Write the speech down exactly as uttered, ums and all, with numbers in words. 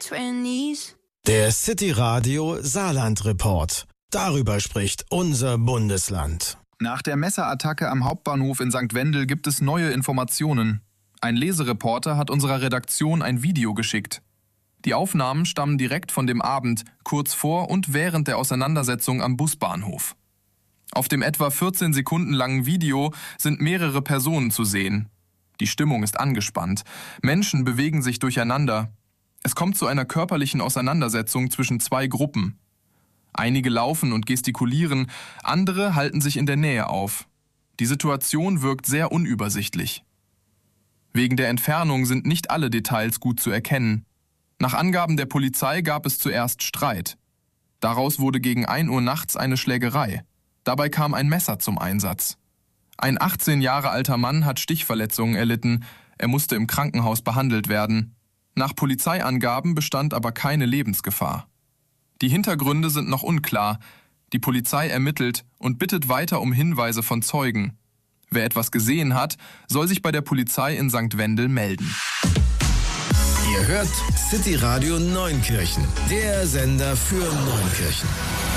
twenties. Der City Radio Saarland Report. Darüber spricht unser Bundesland. Nach der Messerattacke am Hauptbahnhof in Sankt Wendel gibt es neue Informationen. Ein Lesereporter hat unserer Redaktion ein Video geschickt. Die Aufnahmen stammen direkt von dem Abend, kurz vor und während der Auseinandersetzung am Busbahnhof. Auf dem etwa vierzehn Sekunden langen Video sind mehrere Personen zu sehen. Die Stimmung ist angespannt. Menschen bewegen sich durcheinander. Es kommt zu einer körperlichen Auseinandersetzung zwischen zwei Gruppen. Einige laufen und gestikulieren, andere halten sich in der Nähe auf. Die Situation wirkt sehr unübersichtlich. Wegen der Entfernung sind nicht alle Details gut zu erkennen. Nach Angaben der Polizei gab es zuerst Streit. Daraus wurde gegen ein Uhr nachts eine Schlägerei. Dabei kam ein Messer zum Einsatz. Ein achtzehn Jahre alter Mann hat Stichverletzungen erlitten. Er musste im Krankenhaus behandelt werden. Nach Polizeiangaben bestand aber keine Lebensgefahr. Die Hintergründe sind noch unklar. Die Polizei ermittelt und bittet weiter um Hinweise von Zeugen. Wer etwas gesehen hat, soll sich bei der Polizei in Sankt Wendel melden. Ihr hört City Radio Neunkirchen, der Sender für Neunkirchen.